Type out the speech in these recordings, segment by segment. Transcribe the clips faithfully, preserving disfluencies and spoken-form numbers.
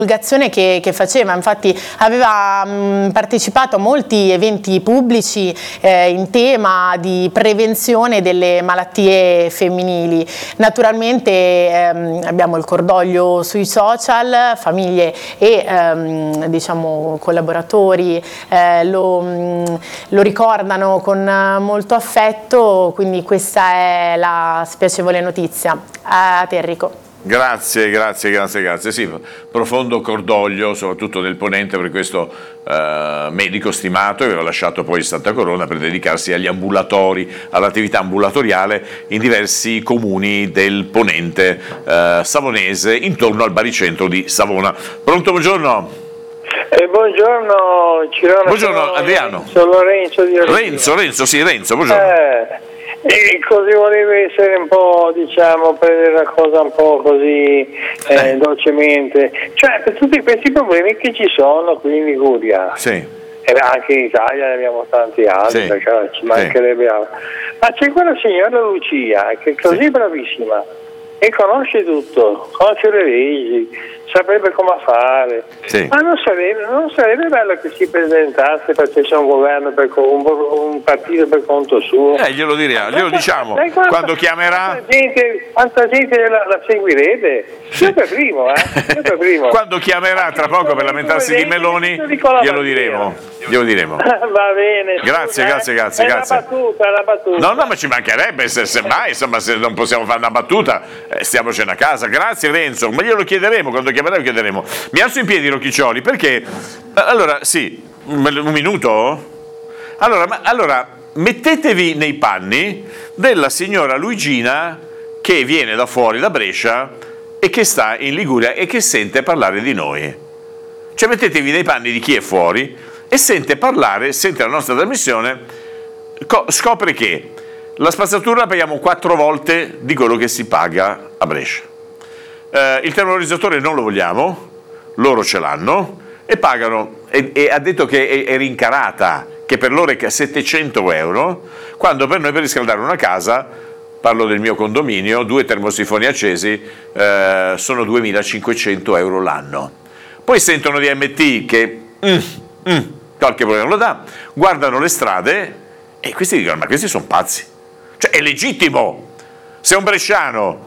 divulgazione che, che faceva, infatti aveva mh, partecipato a molti eventi pubblici eh, in tema di prevenzione delle malattie femminili. Naturalmente ehm, abbiamo il cordoglio sui social, famiglie e ehm, diciamo collaboratori eh, lo, mh, lo ricordano con molto affetto, quindi questa è la spiacevole notizia. A te Enrico. Grazie, grazie, grazie, grazie. Sì, profondo cordoglio, soprattutto del ponente, per questo eh, medico stimato che aveva lasciato poi Santa Corona per dedicarsi agli ambulatori, all'attività ambulatoriale in diversi comuni del ponente eh, savonese, intorno al baricentro di Savona. Pronto, buongiorno. Eh, buongiorno, Cirano. Buongiorno, sono, Adriano. Sono Renzo di Renzo, Renzo, Renzo, sì, Renzo, buongiorno. Eh, e così volevo essere un po', diciamo, prendere la cosa un po' così eh, eh. dolcemente, cioè per tutti questi problemi che ci sono qui in Liguria. Sì. E anche in Italia ne abbiamo tanti altri, sì. perché ci mancherebbe altro. Ma c'è quella signora Lucia che è così sì. bravissima e conosce tutto, conosce le leggi, saprebbe come fare, sì. ma non sarebbe, non sarebbe bello che si presentasse, facesse un governo per un, un partito per conto suo? Eh, glielo diremo, glielo diciamo, eh, quanta, quando chiamerà. Quanta gente, quanta gente la, la seguirete? Io per primo, eh? Io per primo. Quando chiamerà tra poco per lamentarsi di Meloni, glielo diremo. Glielo diremo. Va bene. Grazie, scusa, grazie, grazie. È grazie. una battuta, è una battuta. No, no, ma ci mancherebbe, se, se mai, insomma, se non possiamo fare una battuta, eh, stiamocene a casa. Grazie Renzo, ma glielo chiederemo, quando chiamerà lo chiederemo. Mi alzo in piedi, Rocchiccioli, perché, allora, sì, un, un minuto? Allora, ma, allora, mettetevi nei panni della signora Luigina che viene da fuori, da Brescia, e che sta in Liguria e che sente parlare di noi. Cioè, mettetevi nei panni di chi è fuori e sente parlare, sente la nostra trasmissione, scopre che la spazzatura la paghiamo quattro volte di quello che si paga a Brescia. Eh, il termorizzatore non lo vogliamo, loro ce l'hanno e pagano, e, e ha detto che è, è rincarata, che per loro è settecento euro, quando per noi per riscaldare una casa, parlo del mio condominio, due termosifoni accesi, eh, sono duemilacinquecento euro l'anno. Poi sentono di M T che mm, mm, qualche problema lo dà, guardano le strade e questi dicono: ma questi sono pazzi, cioè è legittimo, se un bresciano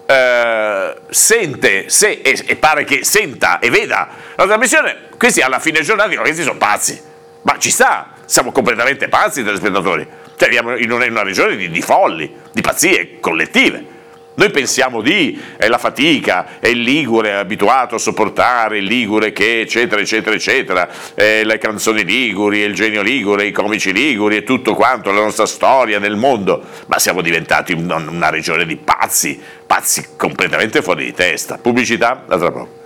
eh, sente se, e, e pare che senta e veda la trasmissione, questi alla fine giornata dicono: questi sono pazzi, ma ci sta, siamo completamente pazzi telespettatori, cioè viviamo in una, in una regione di, di folli, di pazzie collettive. Noi pensiamo di, è la fatica, è il ligure abituato a sopportare, il ligure che eccetera eccetera eccetera, eh, le canzoni liguri, il genio ligure, i comici liguri e tutto quanto, la nostra storia nel mondo, ma siamo diventati una, una regione di pazzi, pazzi completamente fuori di testa. Pubblicità, da tra poco.